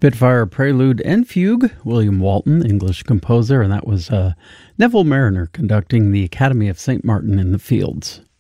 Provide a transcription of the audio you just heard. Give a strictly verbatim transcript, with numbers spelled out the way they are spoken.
Spitfire Prelude and Fugue, William Walton, English composer, and that was uh, Neville Marriner conducting the Academy of Saint Martin in the Fields.